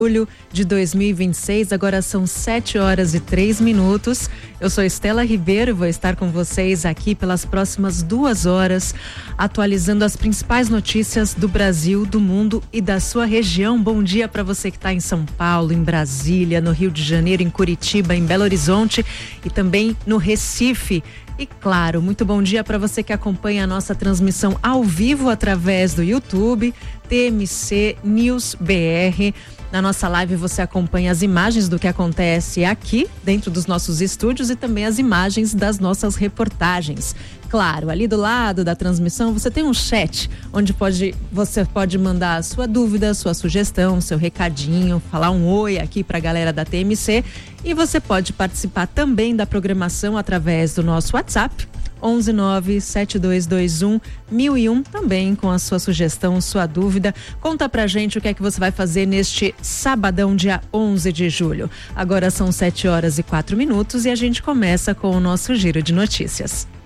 julho de 2026, agora são 7h03. Eu sou Estela Ribeiro e vou estar com vocês aqui pelas próximas 2 horas, atualizando as principais notícias do Brasil, do mundo e da sua região. Bom dia para você que está em São Paulo, em Brasília, no Rio de Janeiro, em Curitiba, em Belo Horizonte e também no Recife. E claro, muito bom dia para você que acompanha a nossa transmissão ao vivo através do YouTube, TMC News BR. Na nossa live você acompanha as imagens do que acontece aqui dentro dos nossos estúdios e também as imagens das nossas reportagens. Claro, ali do lado da transmissão você tem um chat onde você pode mandar a sua dúvida, sua sugestão, seu recadinho, falar um oi aqui para a galera da TMC, e você pode participar também da programação através do nosso WhatsApp 11972211001, também com a sua sugestão, sua dúvida. Conta pra gente o que é que você vai fazer neste sabadão, dia 11 de julho. Agora são 7h04 e a gente começa com o nosso giro de notícias.